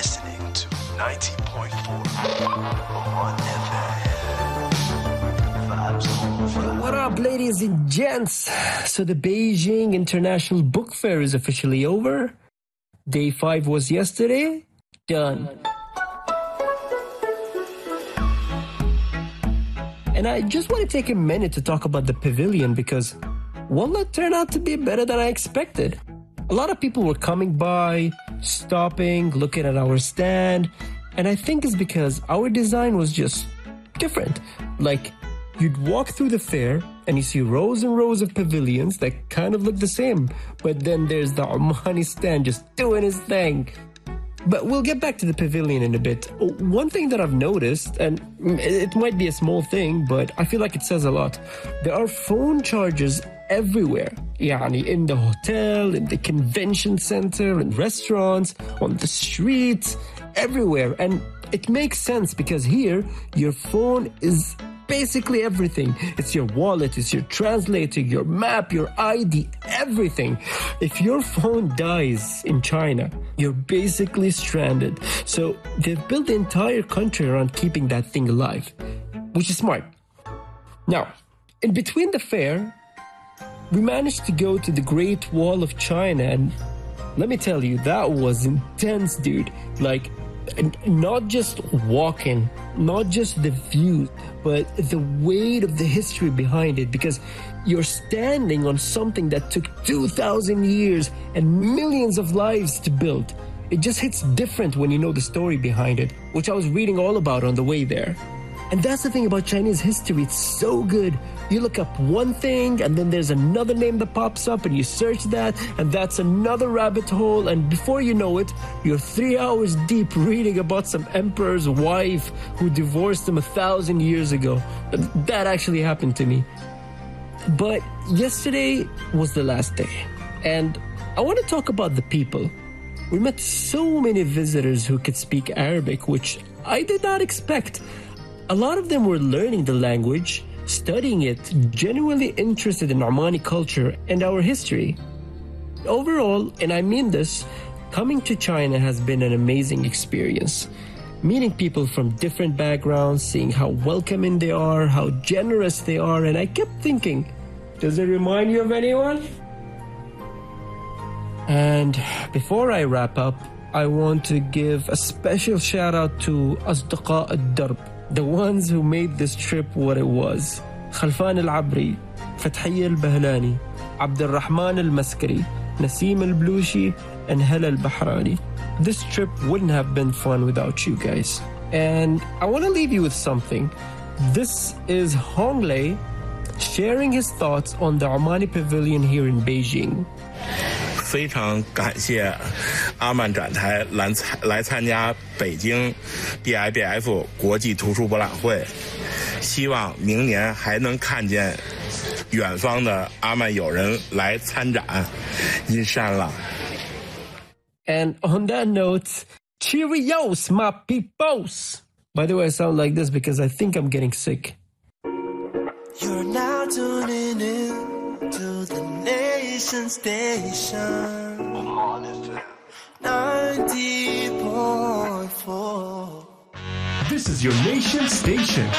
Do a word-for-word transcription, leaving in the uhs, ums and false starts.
listening to ninety point four on F M. Vibes on Vibes. What up, ladies and gents? So the Beijing International Book Fair is officially over. Day five was yesterday. Done. And I just want to take a minute to talk about the pavilion because wallah turned out to be better than I expected. A lot of people were coming by, stopping, looking at our stand, and I think it's because our design was just different. Like, you'd walk through the fair and you see rows and rows of pavilions that kind of look the same, but then there's the Omani stand just doing his thing. But we'll get back to the pavilion in a bit. One thing that I've noticed, and it might be a small thing, but I feel like it says a lot. There are phone chargers everywhere. Yani in the hotel, in the convention center, in restaurants, on the streets, everywhere. And it makes sense because here, your phone is basically everything. It's your wallet, it's your translator, your map, your I D, everything. If your phone dies in China, you're basically stranded. So they've built the entire country around keeping that thing alive, which is smart. Now, in between the fair, we managed to go to the Great Wall of China, and let me tell you, that was intense, dude. Like, not just walking, not just the view, but the weight of the history behind it, because you're standing on something that took two thousand years and millions of lives to build. It just hits different when you know the story behind it, which I was reading all about on the way there. And that's the thing about Chinese history, it's so good. You look up one thing and then there's another name that pops up and you search that and that's another rabbit hole, and before you know it, you're three hours deep reading about some emperor's wife who divorced him a thousand years ago. That actually happened to me. But yesterday was the last day, and I want to talk about the people. We met so many visitors who could speak Arabic, which I did not expect. A lot of them were learning the language, studying it, genuinely interested in Omani culture and our history. Overall, and I mean this, coming to China has been an amazing experience. Meeting people from different backgrounds, seeing how welcoming they are, how generous they are, and I kept thinking, does it remind you of anyone? And before I wrap up, I want to give a special shout out to Asdaqa Ad-Darb, the ones who made this trip what it was. Khalfan Al-Abri, Fathiya Al-Bahlani, Abdul Rahman Al-Maskari, Nasim Al-Blushi, and Hala Al-Bahrani. This trip wouldn't have been fun without you guys. And I want to leave you with something. This is Hong Lei sharing his thoughts on the Omani Pavilion here in Beijing. 非常感谢阿曼展台来来参加北京 D I B F 国际图书博览会，希望明年还能看见远方的阿曼友人来参展，因山了。 And on that note, cheerios, my peoples! By the way, I sound like this because I think I'm getting sick. You're now tuning in to the Nation Station On F M. ninety point four. This is your Nation Station.